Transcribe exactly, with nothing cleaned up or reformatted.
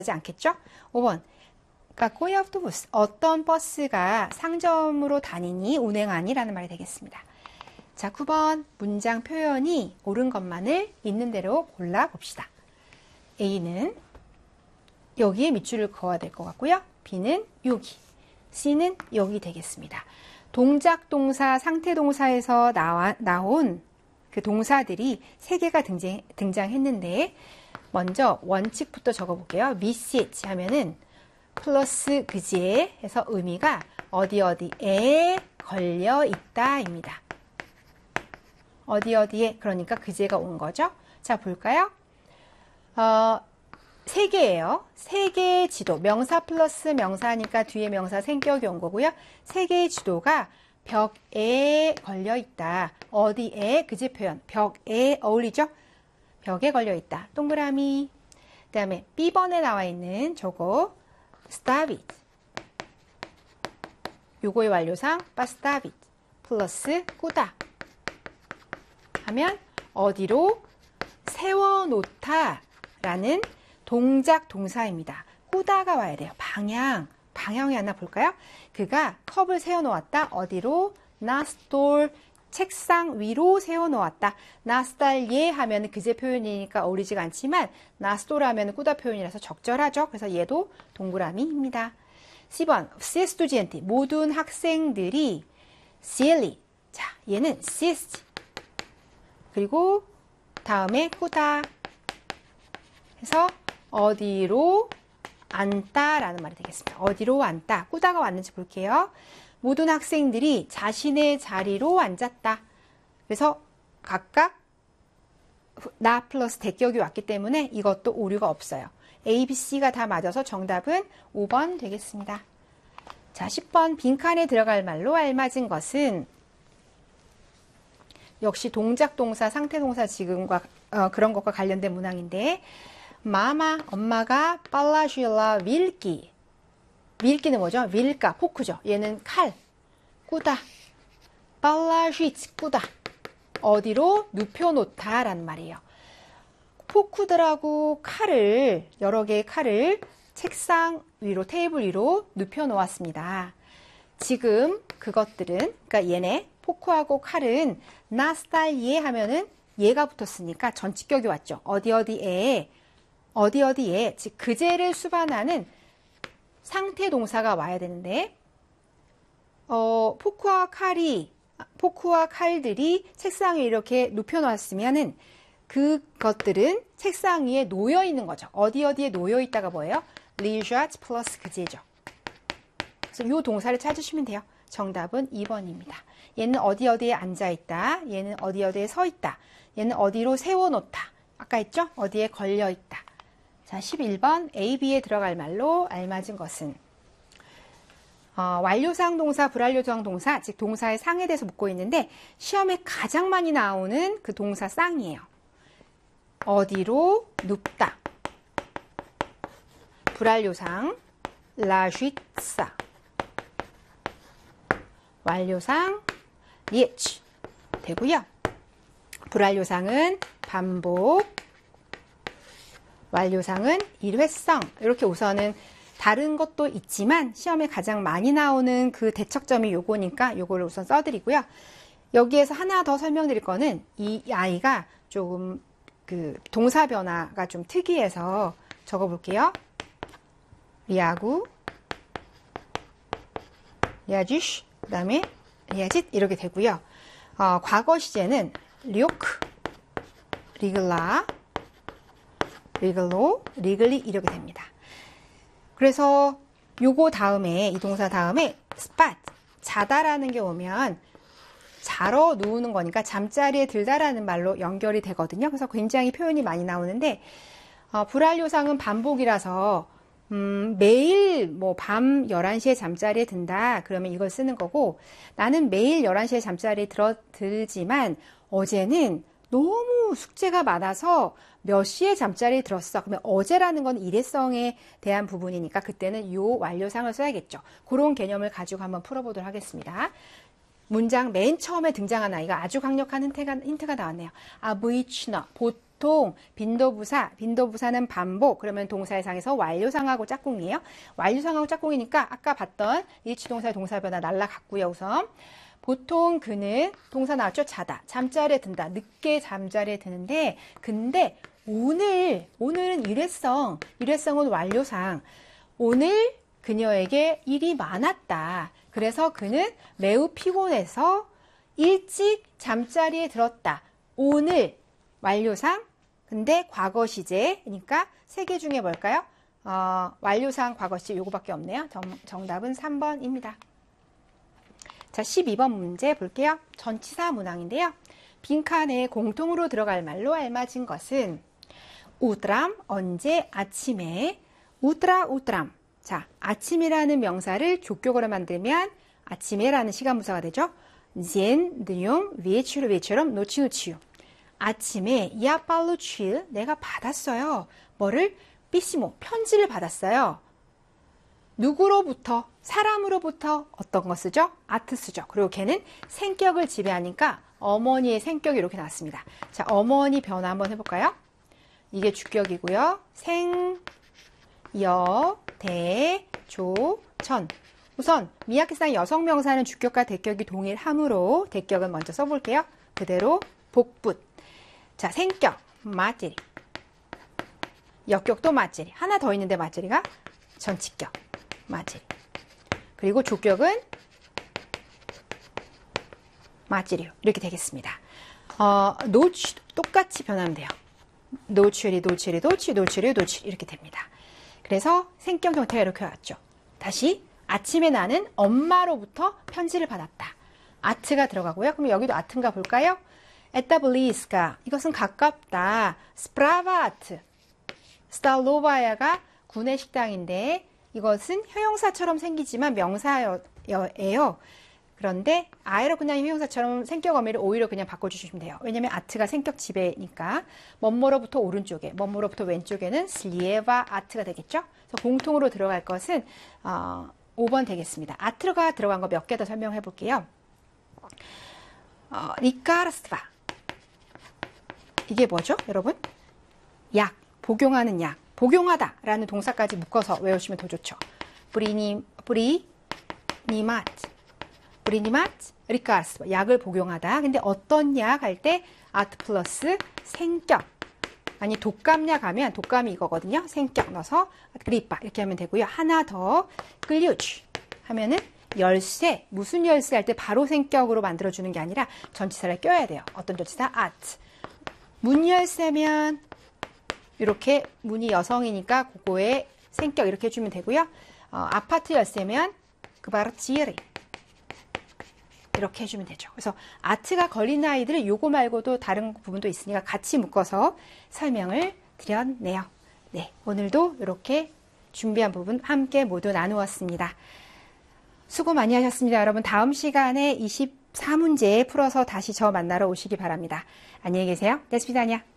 하지 않겠죠? 오 번. какой автобус? 어떤 버스가 상점으로 다니니 운행하니? 라는 말이 되겠습니다. 자, 구 번. 문장 표현이 옳은 것만을 있는 대로 골라봅시다. A는 여기에 밑줄을 그어야 될 것 같고요. B는 여기, C는 여기 되겠습니다. 동작 동사, 상태 동사에서 나와, 나온 그 동사들이 세 개가 등장, 등장했는데 먼저 원칙부터 적어볼게요. 미시치 하면은 플러스 그지에 해서 의미가 어디 어디에 걸려 있다입니다. 어디 어디에, 그러니까 그지가 온 거죠. 자, 볼까요? 어, 세 개예요. 세 개의 지도, 명사 플러스 명사니까 뒤에 명사 생격이 온 거고요. 세 개의 지도가 벽에 걸려 있다. 어디에, 그지 표현, 벽에 어울리죠? 벽에 걸려 있다. 동그라미. 그 다음에 비 번에 나와 있는 저거 stop it. 요거의 완료상 stop it 플러스 꾸다 하면 어디로 세워놓다 라는 동작 동사입니다. 꾸다가 와야 돼요. 방향, 방향이 하나 볼까요? 그가 컵을 세워놓았다. 어디로? 나 스톨, 책상 위로 세워놓았다. 나 스탈예 하면 그제 표현이니까 어울리지가 않지만 나 스톨 하면 꾸다 표현이라서 적절하죠. 그래서 얘도 동그라미입니다. 십 번, все студенты, 모든 학생들이 silly. 자, 얘는 siest. 그리고 다음에 꾸다. 해서 어디로 앉다라는 말이 되겠습니다. 어디로 앉다. 꾸다가 왔는지 볼게요. 모든 학생들이 자신의 자리로 앉았다. 그래서 각각 나 플러스 대격이 왔기 때문에 이것도 오류가 없어요. A, B, C가 다 맞아서 정답은 오 번 되겠습니다. 자, 십 번 빈칸에 들어갈 말로 알맞은 것은 역시 동작 동사, 상태 동사 지금과 어, 그런 것과 관련된 문항인데 마마, 엄마가 빨라줄라 밀기. 밀기는 뭐죠? 밀까, 포크죠. 얘는 칼, 꾸다. 빨라쥐츠, 꾸다. 어디로? 눕혀놓다 라는 말이에요. 포크들하고 칼을, 여러 개의 칼을 책상 위로, 테이블 위로 눕혀놓았습니다. 지금 그것들은, 그러니까 얘네, 포크하고 칼은 나 스타일예 하면은 얘가 붙었으니까 전치격이 왔죠. 어디 어디에, 어디 어디에, 즉 그제를 수반하는 상태 동사가 와야 되는데 어, 포크와 칼이 포크와 칼들이 책상 위에 이렇게 눕혀놨으면은 그것들은 책상 위에 놓여 있는 거죠. 어디 어디에 놓여 있다가 뭐예요? 리자트 플러스 그제죠. 그래서 이 동사를 찾으시면 돼요. 정답은 이 번입니다. 얘는 어디 어디에 앉아 있다. 얘는 어디 어디에 서 있다. 얘는 어디로 세워놓다. 아까 했죠? 어디에 걸려 있다. 자, 십일 번 A, B에 들어갈 말로 알맞은 것은 어, 완료상 동사, 불완료상 동사, 즉 동사의 상에 대해서 묻고 있는데 시험에 가장 많이 나오는 그 동사 쌍이에요. 어디로 눕다. 불완료상 라쥐사. 완료상 리에치 되고요. 불완료상은 반복, 완료상은 일회성. 이렇게 우선은 다른 것도 있지만 시험에 가장 많이 나오는 그 대척점이 요거니까 요거를 우선 써드리고요. 여기에서 하나 더 설명드릴 거는 이 아이가 조금 그 동사 변화가 좀 특이해서 적어볼게요. 리아구, 리아주시, 그 다음에 리아짓 이렇게 되고요. 어, 과거 시제는 리오크, 리글라, 리글로, 리글리 이렇게 됩니다. 그래서 요거 다음에 이 동사 다음에 스팟, 자다라는 게 오면 자러 누우는 거니까 잠자리에 들다라는 말로 연결이 되거든요. 그래서 굉장히 표현이 많이 나오는데 어, 불완료상은 반복이라서 음, 매일 뭐 밤 열한 시에 잠자리에 든다 그러면 이걸 쓰는 거고 나는 매일 열한 시에 잠자리에 들어, 들지만 어제는 너무 숙제가 많아서 몇 시에 잠자리에 들었어. 그러면 어제라는 건 일회성에 대한 부분이니까 그때는 요 완료상을 써야겠죠. 그런 개념을 가지고 한번 풀어보도록 하겠습니다. 문장 맨 처음에 등장한 아이가 아주 강력한 힌트가, 힌트가 나왔네요. 아브이치너, 보통 빈도부사, 빈도부사는 반복, 그러면 동사의상에서 완료상하고 짝꿍이에요. 완료상하고 짝꿍이니까 아까 봤던 일치동사의 동사 변화 날라갔고요, 우선. 보통 그는 동사 나왔죠? 자다. 잠자리에 든다. 늦게 잠자리에 드는데, 근데 오늘, 오늘은 일회성, 일회성은 완료상. 오늘 그녀에게 일이 많았다. 그래서 그는 매우 피곤해서 일찍 잠자리에 들었다. 오늘 완료상, 근데 과거 시제, 그러니까 세 개 중에 뭘까요? 어, 완료상, 과거 시제 요거밖에 없네요. 정, 정답은 삼 번입니다. 자, 십이 번 문제 볼게요. 전치사 문항인데요. 빈칸에 공통으로 들어갈 말로 알맞은 것은 우드람, 언제, 아침에, 우드라, 우드람. 자, 아침이라는 명사를 족격으로 만들면 아침에라는 시간부사가 되죠. 젠, 드뇽, 위에치로, 위에처럼, 노치, 노치요. 아침에 야빨로 취 내가 받았어요. 뭐를? 삐시모, 편지를 받았어요. 누구로부터? 사람으로부터 어떤 거 쓰죠? 아트 쓰죠. 그리고 걔는 생격을 지배하니까 어머니의 생격이 이렇게 나왔습니다. 자, 어머니 변화 한번 해볼까요? 이게 주격이고요. 생, 여, 대, 조, 천. 우선 미야키상 여성 명사는 주격과 대격이 동일하므로 대격은 먼저 써볼게요. 그대로 복붙. 자, 생격, 맞지리. 역격도 맞지리. 하나 더 있는데 맞지리가 전치격, 맞지리. 그리고 조격은 맞지리요. 이렇게 되겠습니다. 어, 노취 똑같이 변하면 돼요. 노취리, 노취리, 노취, 노취리, 노취리 이렇게 됩니다. 그래서 생격 형태가 이렇게 왔죠. 다시 아침에 나는 엄마로부터 편지를 받았다. 아트가 들어가고요. 그럼 여기도 아트인가 볼까요? 에타블리스가 이것은 가깝다. 스프라바트 스탈로바야가 구내 식당인데 이것은 형용사처럼 생기지만 명사예요. 그런데 아예로 그냥 형용사처럼 생격 어미를 오히려 그냥 바꿔주시면 돼요. 왜냐면 아트가 생격 지배니까 뭐뭐로부터 오른쪽에 뭐뭐로부터 왼쪽에는 슬리에바 아트가 되겠죠. 그래서 공통으로 들어갈 것은 어, 오 번 되겠습니다. 아트가 들어간 거 몇 개 더 설명해 볼게요. 어, 리카르스바 이게 뭐죠, 여러분? 약, 복용하는 약, 복용하다 라는 동사까지 묶어서 외우시면 더 좋죠. 브리니, 브리, 니마트, 브리니마트, 리카르스바 약을 복용하다. 근데 어떤 약 할 때 아트 플러스 생격, 아니 독감약 하면 독감이 이거거든요. 생격 넣어서 그리빠 이렇게 하면 되고요. 하나 더 끌류치 하면은 열쇠, 무슨 열쇠 할 때 바로 생격으로 만들어주는 게 아니라 전치사를 껴야 돼요. 어떤 전치사? 아트. 문 열쇠면 이렇게 문이 여성이니까 그거에 생격 이렇게 해주면 되고요. 어, 아파트 열쇠면 그바르치리 이렇게 해주면 되죠. 그래서 아트가 걸린 아이들은 요거 말고도 다른 부분도 있으니까 같이 묶어서 설명을 드렸네요. 네, 오늘도 이렇게 준비한 부분 함께 모두 나누었습니다. 수고 많이 하셨습니다. 여러분 다음 시간에 이십사 문제 풀어서 다시 저 만나러 오시기 바랍니다. 안녕히 계세요. 데스피다냐.